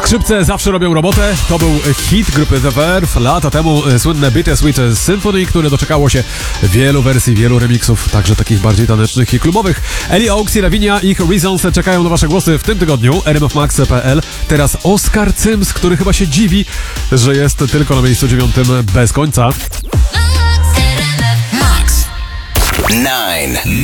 Skrzypce zawsze robią robotę. To był hit grupy The Verve. Lata temu słynne Bittersweet Symphony, które doczekało się wielu wersji, wielu remixów, także takich bardziej tanecznych i klubowych. Ellie Oaks i Lavinia, ich Reasons czekają na wasze głosy w tym tygodniu. rmfmax.pl. Teraz Oskar Cyms, który chyba się dziwi, że jest tylko na miejscu 9 bez końca. Max 9